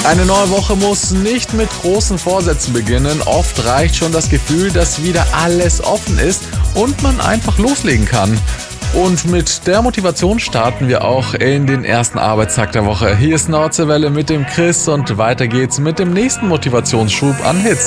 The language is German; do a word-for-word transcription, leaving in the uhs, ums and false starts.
Eine neue Woche muss nicht mit großen Vorsätzen beginnen. Oft reicht schon das Gefühl, dass wieder alles offen ist und man einfach loslegen kann. Und mit der Motivation starten wir auch in den ersten Arbeitstag der Woche. Hier ist Nordseewelle mit dem Chris und weiter geht's mit dem nächsten Motivationsschub an Hits.